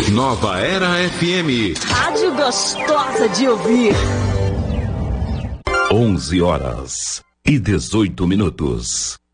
Nova Era FM. Rádio gostosa de ouvir. 11 horas e 18 minutos.